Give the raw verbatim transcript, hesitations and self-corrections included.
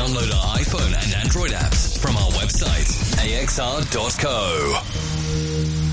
Download our iPhone and Android apps from our website, A X R dot co.